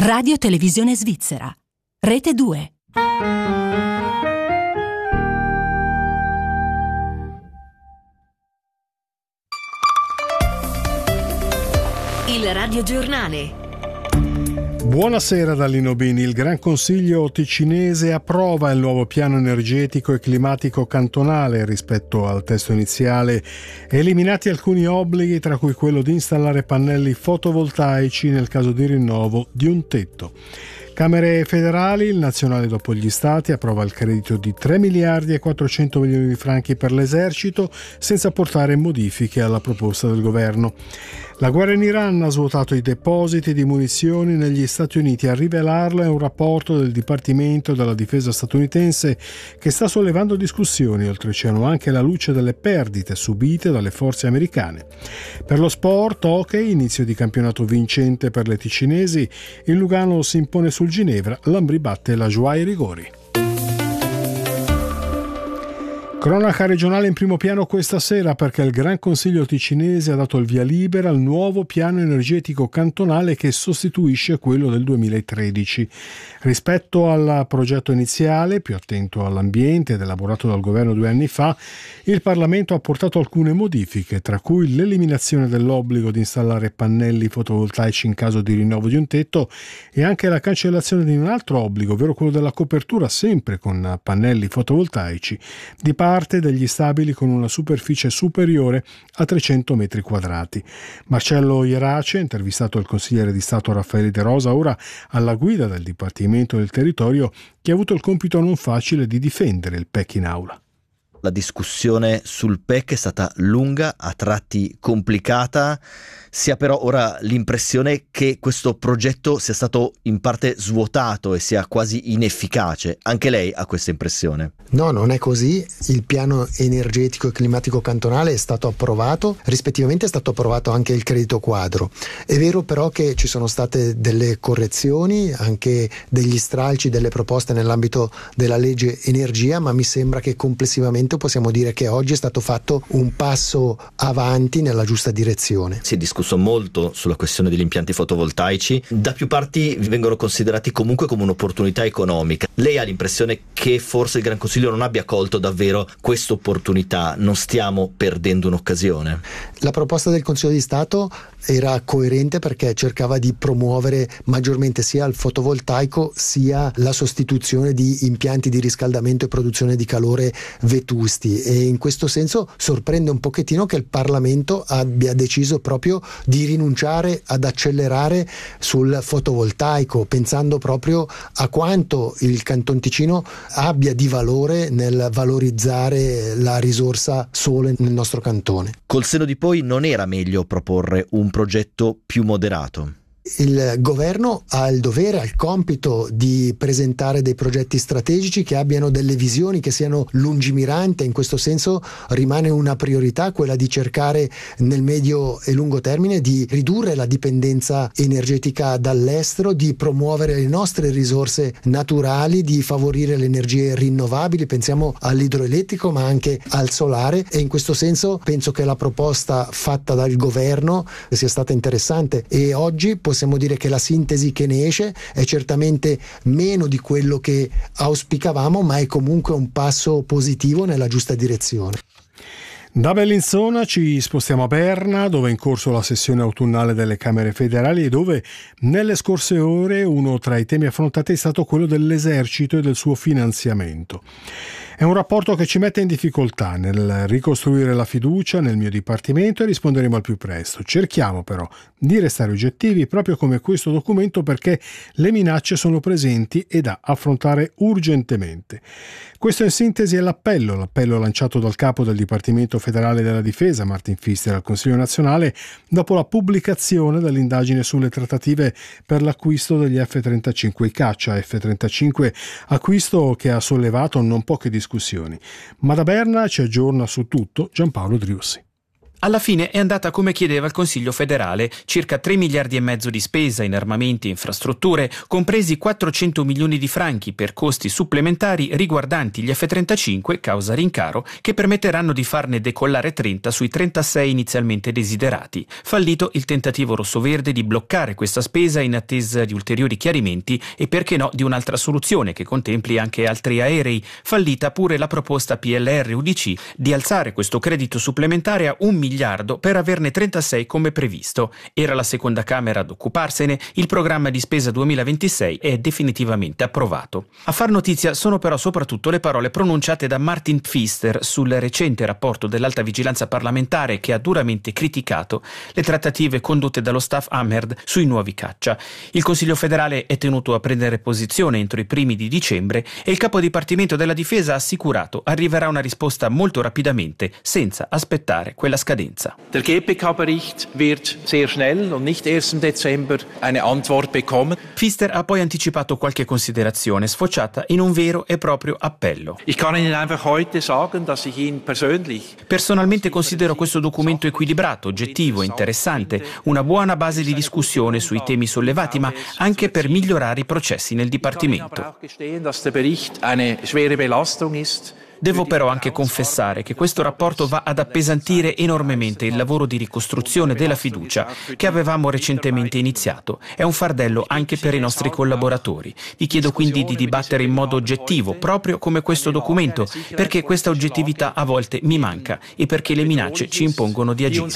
Radio Televisione Svizzera. Rete 2. Il radiogiornale. Buonasera da Lino Bini. Il Gran Consiglio ticinese approva il nuovo piano energetico e climatico cantonale rispetto al testo iniziale, eliminati alcuni obblighi, tra cui quello di installare pannelli fotovoltaici nel caso di rinnovo di un tetto. Camere federali, il nazionale dopo gli stati approva il credito di 3 miliardi e 400 milioni di franchi per l'esercito senza portare modifiche alla proposta del governo. La guerra in Iran ha svuotato i depositi di munizioni negli Stati Uniti. A rivelarlo è un rapporto del Dipartimento della Difesa statunitense che sta sollevando discussioni oltreoceano anche alla luce delle perdite subite dalle forze americane. Per lo sport, hockey, inizio di campionato vincente per le ticinesi, il Lugano si impone sul Ginevra, l'Ambri batte la Joie ai rigori. Cronaca regionale in primo piano questa sera perché il Gran Consiglio ticinese ha dato il via libera al nuovo piano energetico cantonale che sostituisce quello del 2013. Rispetto al progetto iniziale, più attento all'ambiente ed elaborato dal governo 2 anni fa, il Parlamento ha apportato alcune modifiche, tra cui l'eliminazione dell'obbligo di installare pannelli fotovoltaici in caso di rinnovo di un tetto e anche la cancellazione di un altro obbligo, ovvero quello della copertura sempre con pannelli fotovoltaici di parte degli stabili con una superficie superiore a 300 metri quadrati. Marcello Ierace, intervistato al consigliere di Stato Raffaele De Rosa, ora alla guida del Dipartimento del Territorio, che ha avuto il compito non facile di difendere il PEC in aula. La discussione sul PEC è stata lunga, a tratti complicata. Si ha però ora l'impressione che questo progetto sia stato in parte svuotato e sia quasi inefficace. Anche lei ha questa impressione? No, non è così. Il piano energetico e climatico cantonale è stato approvato, rispettivamente è stato approvato anche il credito quadro. È vero però che ci sono state delle correzioni, anche degli stralci, delle proposte nell'ambito della legge energia, ma mi sembra che complessivamente possiamo dire che oggi è stato fatto un passo avanti nella giusta direzione. Si è discusso molto sulla questione degli impianti fotovoltaici. Da più parti vengono considerati comunque come un'opportunità economica. Lei ha l'impressione che forse il Gran Consiglio non abbia colto davvero questa opportunità? Non stiamo perdendo un'occasione? La proposta del Consiglio di Stato era coerente perché cercava di promuovere maggiormente sia il fotovoltaico sia la sostituzione di impianti di riscaldamento e produzione di calore vetusti, e in questo senso sorprende un pochettino che il Parlamento abbia deciso proprio di rinunciare ad accelerare sul fotovoltaico, pensando proprio a quanto il Canton Ticino abbia di valore nel valorizzare la risorsa sole nel nostro cantone. Col senno di poi, non era meglio proporre un progetto più moderato? Il governo ha il dovere, ha il compito di presentare dei progetti strategici che abbiano delle visioni, che siano lungimiranti. In questo senso rimane una priorità quella di cercare nel medio e lungo termine di ridurre la dipendenza energetica dall'estero, di promuovere le nostre risorse naturali, di favorire le energie rinnovabili. Pensiamo all'idroelettrico ma anche al solare, e in questo senso penso che la proposta fatta dal governo sia stata interessante, e oggi possiamo dire che la sintesi che ne esce è certamente meno di quello che auspicavamo, ma è comunque un passo positivo nella giusta direzione. Da Bellinzona ci spostiamo a Berna, dove è in corso la sessione autunnale delle Camere federali e dove nelle scorse ore uno tra i temi affrontati è stato quello dell'esercito e del suo finanziamento. È un rapporto che ci mette in difficoltà nel ricostruire la fiducia nel mio dipartimento e risponderemo al più presto. Cerchiamo però di restare oggettivi proprio come questo documento, perché le minacce sono presenti e da affrontare urgentemente. Questo in sintesi è l'appello lanciato dal capo del Dipartimento federale della Difesa, Martin Pfister, al Consiglio nazionale dopo la pubblicazione dell'indagine sulle trattative per l'acquisto degli F-35, i caccia F-35, acquisto che ha sollevato non poche discussioni. Ma da Berna ci aggiorna su tutto Giampaolo Driussi. Alla fine è andata come chiedeva il Consiglio federale, circa 3 miliardi e mezzo di spesa in armamenti e infrastrutture, compresi 400 milioni di franchi per costi supplementari riguardanti gli F-35 causa rincaro, che permetteranno di farne decollare 30 sui 36 inizialmente desiderati. Fallito il tentativo rossoverde di bloccare questa spesa in attesa di ulteriori chiarimenti e perché no di un'altra soluzione che contempli anche altri aerei. Fallita pure la proposta PLR-UDC di alzare questo credito supplementare a 1 miliardo per averne 36 come previsto. Era la seconda Camera ad occuparsene, il programma di spesa 2026 è definitivamente approvato. A far notizia sono però soprattutto le parole pronunciate da Martin Pfister sul recente rapporto dell'Alta Vigilanza Parlamentare che ha duramente criticato le trattative condotte dallo staff Amherd sui nuovi caccia. Il Consiglio federale è tenuto a prendere posizione entro i primi di dicembre e il capo dipartimento della difesa ha assicurato arriverà una risposta molto rapidamente, senza aspettare quella scadenza. Der GPK-Bericht wird sehr schnell und nicht erst im Dezember eine Antwort bekommen. Pfister ha poi anticipato qualche considerazione sfociata in un vero e proprio appello. Ich kann Ihnen einfach heute sagen, dass ich ihn persönlich Personalmente considero questo documento equilibrato, oggettivo, interessante, una buona base di discussione sui temi sollevati, ma anche per migliorare i processi nel Dipartimento. Devo però anche confessare che questo rapporto va ad appesantire enormemente il lavoro di ricostruzione della fiducia che avevamo recentemente iniziato. È un fardello anche per i nostri collaboratori. Vi chiedo quindi di dibattere in modo oggettivo, proprio come questo documento, perché questa oggettività a volte mi manca e perché le minacce ci impongono di agire.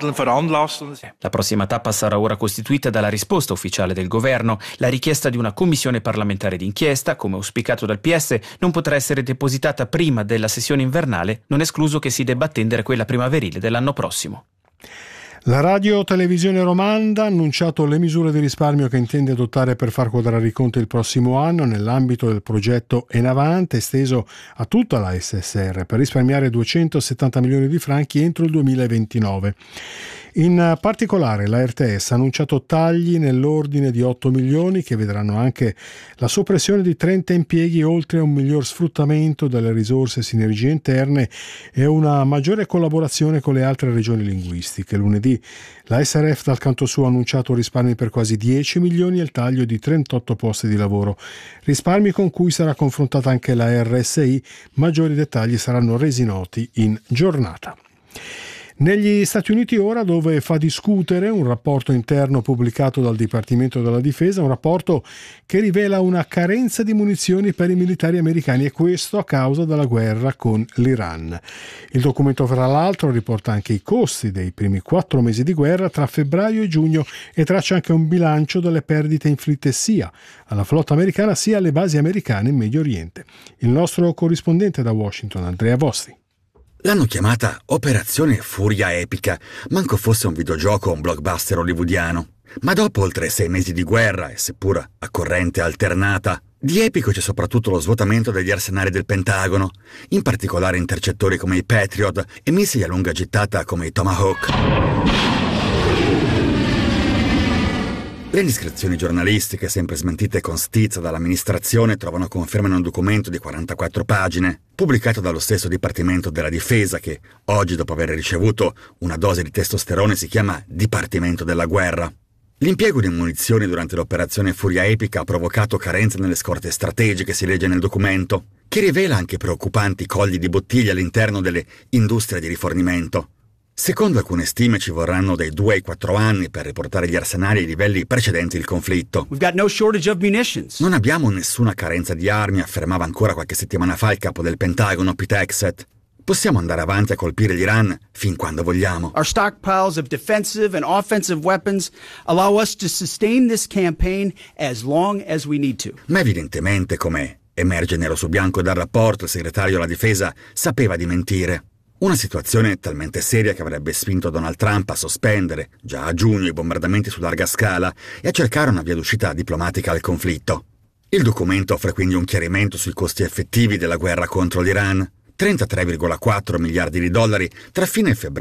La prossima tappa sarà ora costituita dalla risposta ufficiale del governo. La richiesta di una commissione parlamentare d'inchiesta, come auspicato dal PS, non potrà essere depositata prima della sessione invernale, non escluso che si debba attendere quella primaverile dell'anno prossimo. La Radio Televisione Romanda ha annunciato le misure di risparmio che intende adottare per far quadrare i conti il prossimo anno nell'ambito del progetto Enavante esteso a tutta la SSR per risparmiare 270 milioni di franchi entro il 2029. In particolare la RTS ha annunciato tagli nell'ordine di 8 milioni che vedranno anche la soppressione di 30 impieghi oltre a un miglior sfruttamento delle risorse e sinergie interne e una maggiore collaborazione con le altre regioni linguistiche. Lunedì la SRF dal canto suo ha annunciato risparmi per quasi 10 milioni e il taglio di 38 posti di lavoro, risparmi con cui sarà confrontata anche la RSI. Maggiori dettagli saranno resi noti in giornata. Negli Stati Uniti ora, dove fa discutere un rapporto interno pubblicato dal Dipartimento della Difesa, un rapporto che rivela una carenza di munizioni per i militari americani e questo a causa della guerra con l'Iran. Il documento fra l'altro riporta anche i costi dei primi 4 mesi di guerra tra febbraio e giugno e traccia anche un bilancio delle perdite inflitte sia alla flotta americana sia alle basi americane in Medio Oriente. Il nostro corrispondente da Washington, Andrea Vostri. L'hanno chiamata Operazione Furia Epica, manco fosse un videogioco o un blockbuster hollywoodiano. Ma dopo oltre 6 mesi di guerra, e seppur a corrente alternata, di epico c'è soprattutto lo svuotamento degli arsenali del Pentagono, in particolare intercettori come i Patriot e missili a lunga gittata come i Tomahawk. Le indiscrezioni giornalistiche, sempre smentite con stizza dall'amministrazione, trovano conferma in un documento di 44 pagine, pubblicato dallo stesso Dipartimento della Difesa che, oggi dopo aver ricevuto una dose di testosterone, si chiama Dipartimento della Guerra. L'impiego di munizioni durante l'operazione Furia Epica ha provocato carenze nelle scorte strategiche, si legge nel documento, che rivela anche preoccupanti colli di bottiglia all'interno delle industrie di rifornimento. Secondo alcune stime ci vorranno dai 2 ai 4 anni per riportare gli arsenali ai livelli precedenti il conflitto. Non abbiamo nessuna carenza di armi, affermava ancora qualche settimana fa il capo del Pentagono, Pete Hegseth. Possiamo andare avanti a colpire l'Iran fin quando vogliamo. Our stockpiles of defensive and offensive weapons allow us to sustain this campaign as long as we need to. Ma evidentemente, come emerge nero su bianco dal rapporto, il segretario della Difesa sapeva di mentire. Una situazione talmente seria che avrebbe spinto Donald Trump a sospendere, già a giugno, i bombardamenti su larga scala e a cercare una via d'uscita diplomatica al conflitto. Il documento offre quindi un chiarimento sui costi effettivi della guerra contro l'Iran. 33,4 miliardi di dollari tra fine febbraio